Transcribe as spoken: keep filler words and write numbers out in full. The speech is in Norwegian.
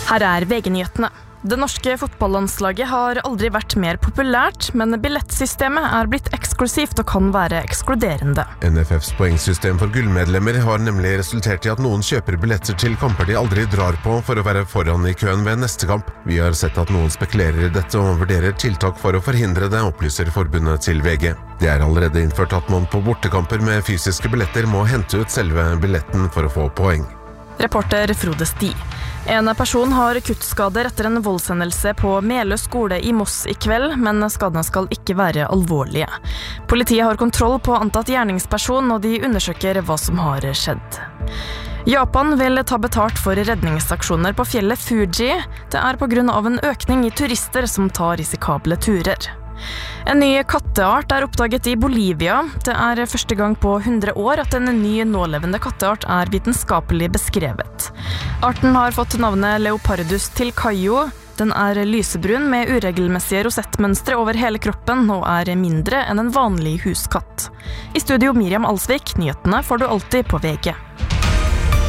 Her er V G-nyhetene. Det norske fotballandslaget har aldri vært mer populært, men billettsystemet er blitt eksklusivt og kan være ekskluderende. N F Fs poengsystem for gullmedlemmer har nemlig resultert i at noen kjøper billetter til kamper de aldri drar på for å være foran i køen ved neste kamp. Vi har sett at noen spekulerer i dette og vurderer tiltak for å forhindre det, opplyser forbundet til V G. Det er allerede innført at man på bortekamper med fysiske billetter må hente ut selve billetten for å få poeng. Reporter Frode Sti. En person har kuttskader etter en voldshendelse på Meløy skole i Moss i kveld, men skadene skal ikke være alvorlige. Politiet har kontroll på antatt gjerningsperson, og de undersøker hva som har skjedd. Japan vil ta betalt for redningsaksjoner på fjellet Fuji. Det er på grunn av en økning i turister som tar risikable turer. En ny katteart er oppdaget i Bolivia. Det er første gang på hundre år at en ny nålevende katteart er vitenskapelig beskrevet. Arten har fått navnet Leopardus tilcaio. Den er lysebrun med uregelmessige rosettmønstre over hele kroppen og er mindre enn en vanlig huskatt. I studio Miriam Alsvik, nyhetene får du alltid på V G.